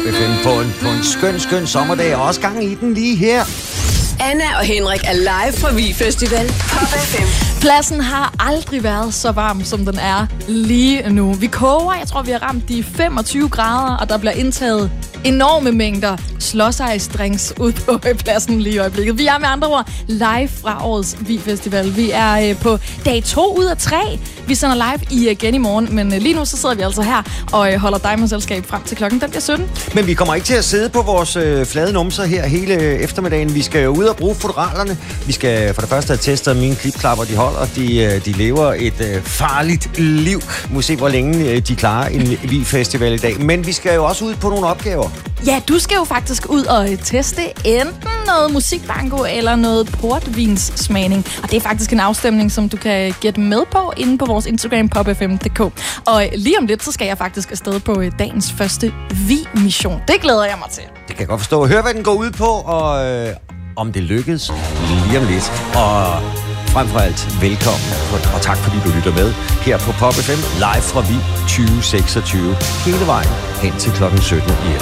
FM på en skøn sommerdag, og også gang i den lige her. Anna og Henrik er live fra Vig Festival. Pop FM. Pladsen har aldrig været så varm, som den er lige nu. Vi koger, jeg tror, vi har ramt de 25 grader, og der bliver indtaget enorme mængder slåsejsdrinks ud på pladsen lige i øjeblikket. Vi er med andre ord live fra årets Vig Festival. Vi er på dag 2 ud af 3. Vi sender live igen i morgen, men lige nu så sidder vi altså her og holder dig med selskab frem til klokken 17. Men vi kommer ikke til at sidde på vores flade numser her hele eftermiddagen. Vi skal jo ud og bruge fotografierne. Vi skal for det første have testet mine klipklapper, de holder. De lever et farligt liv. Vi må se, hvor længe de klarer en Vig Festival i dag. Men vi skal jo også ud på nogle opgaver. Ja, du skal jo faktisk ud og teste enten noget musikbanko eller noget portvinssmagning. Og det er faktisk en afstemning, som du kan gætte med på inde på vores Instagram popfm.dk. Og lige om lidt, så skal jeg faktisk afsted på dagens første Vig-mission. Det glæder jeg mig til. Det kan jeg godt forstå. Hør, hvad den går ud på, og om det lykkes lige om lidt. Og frem for alt, velkommen, og tak fordi du lytter med her på Pop FM, live fra Vig 2026, hele vejen hen til klokken 17 i